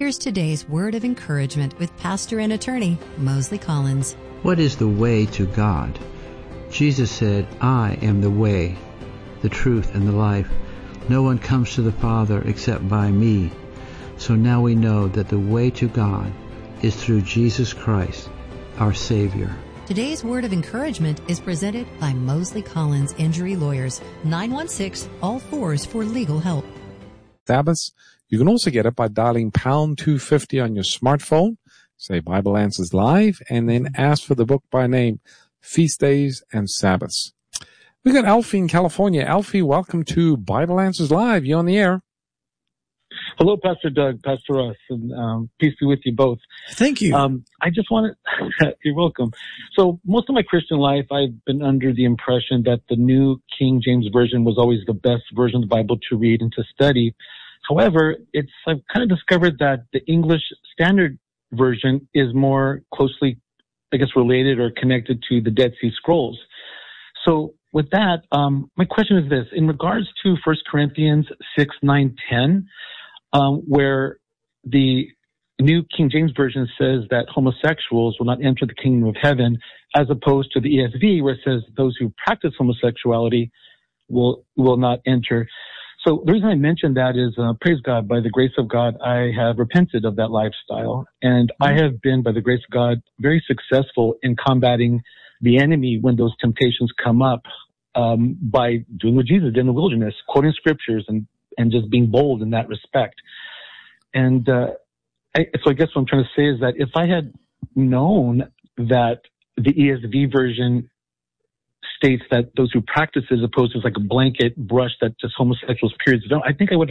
Here's today's word of encouragement with pastor and attorney Mosley Collins. What is the way to God? Jesus said, I am the way, the truth, and the life. No one comes to the Father except by me. So now we know that the way to God is through Jesus Christ, our Savior. Today's word of encouragement is presented by Mosley Collins Injury Lawyers, 916-ALL-4s for legal help. Sabbaths. You can also get it by dialing pound 250 on your smartphone, say Bible Answers Live, and then ask for the book by name, Feast Days and Sabbaths. We got Alfie in California. Alfie, welcome to Bible Answers Live. You're on the air. Hello, Pastor Doug, Pastor Russ, and peace be with you both. Thank you. I just wanted, you're welcome. So most of my Christian life, I've been under the impression that the New King James Version was always the best version of the Bible to read and to study. However, I've kind of discovered that the English Standard Version is more closely, related or connected to the Dead Sea Scrolls. So with that, my question is this. In regards to 1 Corinthians 6, 9, 10, where the New King James Version says that homosexuals will not enter the kingdom of heaven, as opposed to the ESV where it says those who practice homosexuality will not enter. So the reason I mentioned that is, praise God, by the grace of God, I have repented of that lifestyle. And I have been, by the grace of God, very successful in combating the enemy when those temptations come up, by doing what Jesus did in the wilderness, quoting scriptures and just being bold in that respect. And so I guess what I'm trying to say is that if I had known that the ESV version states that those who practice as opposed to like a blanket brush that just homosexuals periods don't, I think I would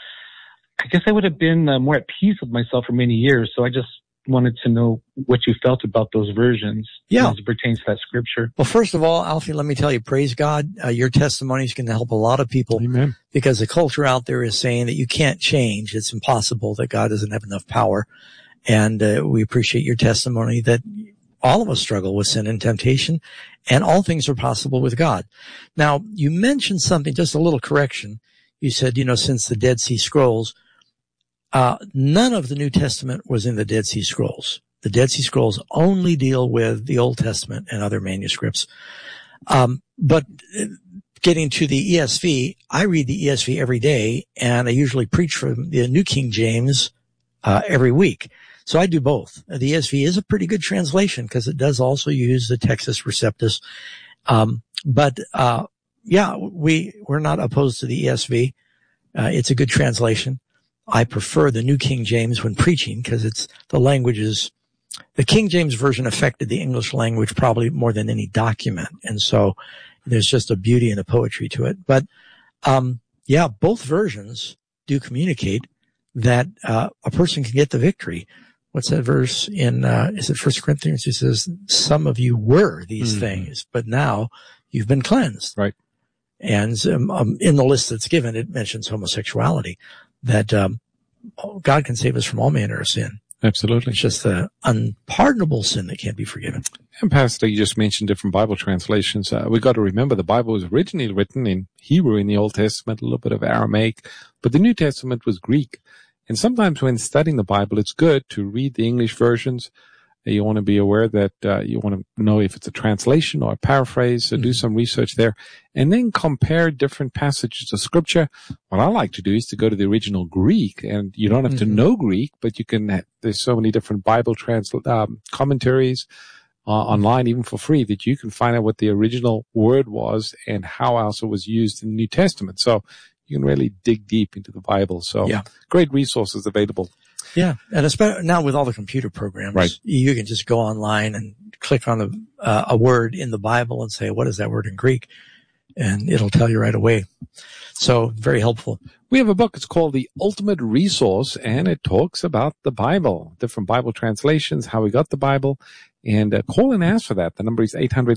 have been more at peace with myself for many years. So I just wanted to know what you felt about those versions as it pertains to that scripture. Well, first of all, Alfie, let me tell you, praise God. Your testimony is going to help a lot of people. Amen. Because the culture out there is saying that you can't change. It's impossible, that God doesn't have enough power. And we appreciate your testimony that all of us struggle with sin and temptation, and all things are possible with God. Now, you mentioned something, just a little correction. You said, since the Dead Sea Scrolls, none of the New Testament was in the Dead Sea Scrolls. The Dead Sea Scrolls only deal with the Old Testament and other manuscripts. But getting to the ESV, I read the ESV every day, and I usually preach from the New King James every week. So I do both. The ESV is a pretty good translation because it does also use the Textus Receptus. We're not opposed to the ESV. It's a good translation. I prefer the New King James when preaching because the King James Version affected the English language probably more than any document. And so there's just a beauty and a poetry to it. But, both versions do communicate that, a person can get the victory. What's that verse in, is it 1 Corinthians? He says, some of you were these things, but now you've been cleansed. Right. And, in the list that's given, it mentions homosexuality, that, God can save us from all manner of sin. Absolutely. It's just the unpardonable sin that can't be forgiven. And Pastor, you just mentioned different Bible translations. We got to remember the Bible was originally written in Hebrew in the Old Testament, a little bit of Aramaic, but the New Testament was Greek. And sometimes when studying the Bible, it's good to read the English versions. You want to be aware that you want to know if it's a translation or a paraphrase, so do some research there. And then compare different passages of Scripture. What I like to do is to go to the original Greek, and you don't have to know Greek, but you can, there's so many different Bible commentaries online, even for free, that you can find out what the original word was and how else it was used in the New Testament. So you can really dig deep into the Bible. So great resources available. Yeah. And especially now with all the computer programs, right, you can just go online and click on a word in the Bible and say, what is that word in Greek? And it'll tell you right away. So very helpful. We have a book. It's called The Ultimate Resource, and it talks about the Bible, different Bible translations, how we got the Bible. And call and ask for that. The number is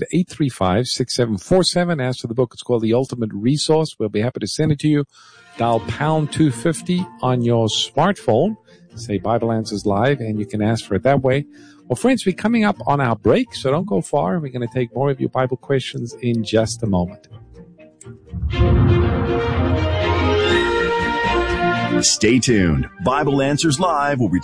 800-835-6747. Ask for the book. It's called The Ultimate Resource. We'll be happy to send it to you. Dial pound 250 on your smartphone. Say Bible Answers Live, and you can ask for it that way. Well, friends, we're coming up on our break, so don't go far. We're going to take more of your Bible questions in just a moment. Stay tuned. Bible Answers Live will return